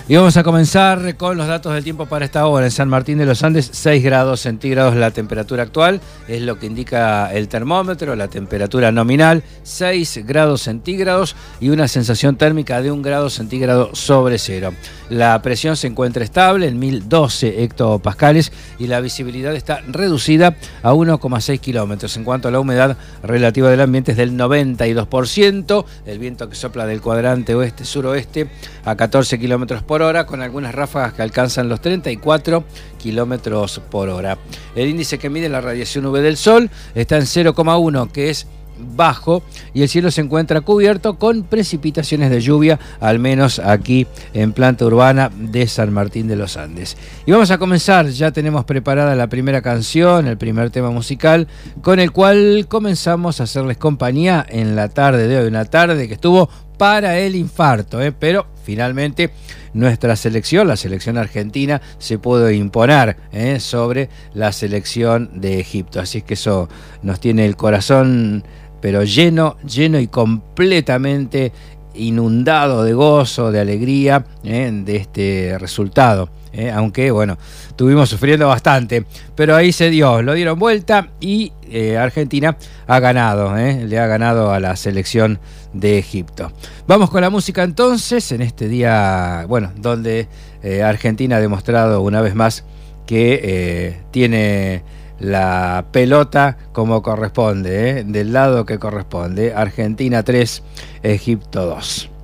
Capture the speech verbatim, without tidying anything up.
Y vamos a comenzar con los datos del tiempo para esta hora. En San Martín de los Andes, seis grados centígrados la temperatura actual, es lo que indica el termómetro, la temperatura nominal, seis grados centígrados y una sensación térmica de un grado centígrado sobre cero. La presión se encuentra estable en mil doce hectopascales y la visibilidad está reducida a uno coma seis kilómetros. En cuanto a la humedad relativa del ambiente es del noventa y dos por ciento, el viento que sopla del cuadrante oeste-suroeste a catorce kilómetros por hora, con algunas ráfagas que alcanzan los treinta y cuatro kilómetros por hora. El índice que mide la radiación U V del sol está en cero coma uno, que es bajo, y el cielo se encuentra cubierto con precipitaciones de lluvia, al menos aquí en planta urbana de San Martín de los Andes. Y vamos a comenzar, ya tenemos preparada la primera canción, el primer tema musical, con el cual comenzamos a hacerles compañía en la tarde de hoy, una tarde que estuvo para el infarto, ¿eh? Pero finalmente nuestra selección, la selección argentina, se pudo imponer ¿eh? sobre la selección de Egipto. Así es que eso nos tiene el corazón pero lleno, lleno y completamente inundado de gozo, de alegría ¿eh? de este resultado. Eh, aunque, bueno, estuvimos sufriendo bastante, pero ahí se dio, lo dieron vuelta y eh, Argentina ha ganado, eh, le ha ganado a la selección de Egipto. Vamos con la música entonces, en este día, bueno, donde eh, Argentina ha demostrado una vez más que eh, tiene la pelota como corresponde, eh, del lado que corresponde. Argentina tres, Egipto dos.